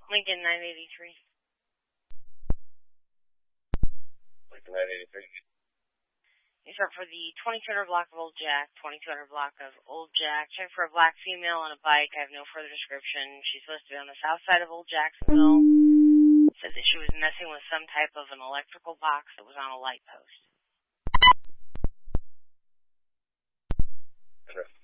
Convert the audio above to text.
Lincoln 983. Lincoln 983. These are for the 2200 block of Old Jack, 2200 block of Old Jack. Check for a black female on a bike. I have no further description. She's supposed to be on the south side of Old Jacksonville. Said that she was messing with some type of an electrical box that was on a light post. Interesting.